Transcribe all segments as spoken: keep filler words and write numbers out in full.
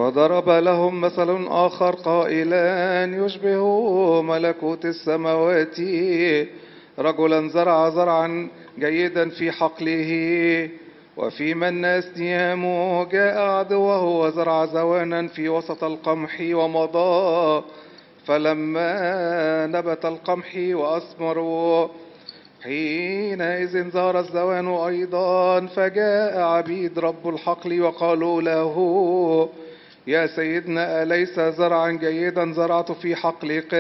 وضرب لهم مثل آخر قائلا يشبه ملكوت السماوات رجلا زرع زرعا جيدا في حقله، وفيما الناس نياموا جاء عدوه وزرع زوانا في وسط القمح ومضى، فلما نبت القمح وأثمروا حينئذ ظهر الزوان أيضا، فجاء عبيد رب الحقل وقالوا له يا سيدنا أليس زرعا جيدا زرعت في حقلك؟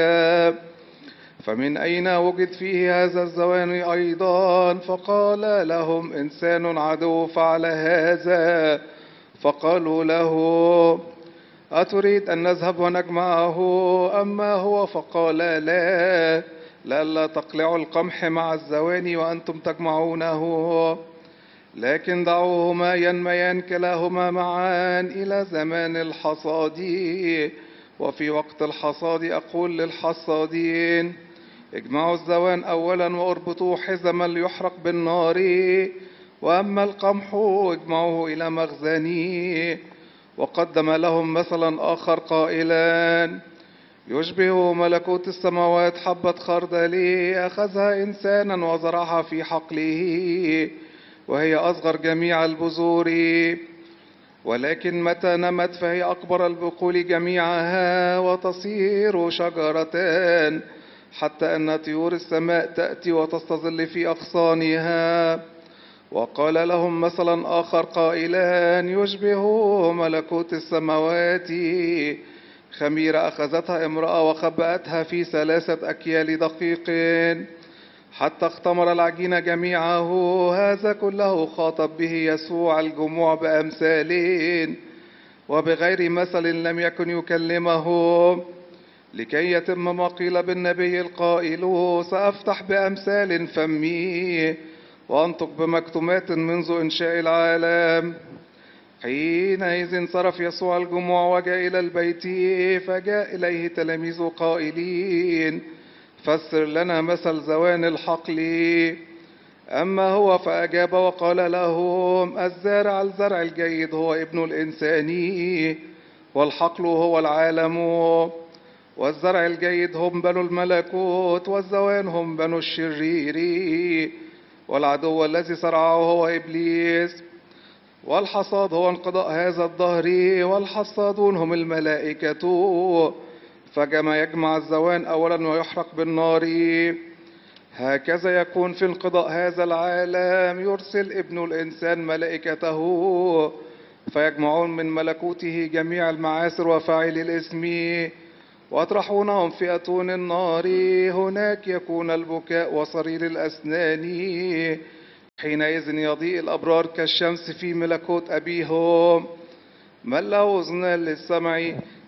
فمن أين وجد فيه هذا الزوان أيضا؟ فقال لهم إنسان عدو فعل هذا. فقالوا له أتريد أن نذهب ونجمعه؟ أما هو فقال لا، لئلا تقلعوا القمح مع الزوان وأنتم تجمعونه، لكن دعوهما ينميان كلاهما معا إلى زمان الحصاد. وفي وقت الحصاد أقول للحصادين اجمعوا الزوان أولا واربطوا حزما ليحرق بالنار، وأما القمح اجمعوه إلى مخزني. وقدم لهم مثلا آخر قائلا يشبه ملكوت السماوات حبة خردل أخذها إنسانا وزرعها في حقله، وهي أصغر جميع البذور، ولكن متى نمت فهي أكبر البقول جميعها وتصير شجرتان، حتى أن طيور السماء تأتي وتستظل في أغصانها. وقال لهم مثلا آخر قائلا يشبه ملكوت السماوات خميرة أخذتها امرأة وخبأتها في ثلاثة أكيال دقيق حتى اختمر العجين جميعه. هذا كله خاطب به يسوع الجموع بأمثال، وبغير مثل لم يكن يكلمه، لكي يتم ما قيل بالنبي القائل سأفتح بأمثال فمي وأنطق بمكتومات منذ إنشاء العالم. حينئذ انصرف يسوع الجموع وجاء إلى البيت، فجاء إليه تلاميذ قائلين فسر لنا مثل زوان الحقل. أما هو فأجاب وقال لهم الزارع الزرع الجيد هو ابن الإنسان، والحقل هو العالم، والزرع الجيد هم بنو الملكوت، والزوان هم بنو الشرير، والعدو الذي صرعه هو إبليس. والحصاد هو انقضاء هذا الدهر، والحصادون هم الملائكة، فكما يجمع الزوان أولا ويحرق بالنار هكذا يكون في انقضاء هذا العالم. يرسل ابن الإنسان ملائكته فيجمعون من ملكوته جميع المعاصر وفاعلي الإثم ويطرحونهم في أتون النار، هناك يكون البكاء وصرير الأسنان. حينئذ يضيء الأبرار كالشمس في ملكوت أبيهم. من له أذنان للسمع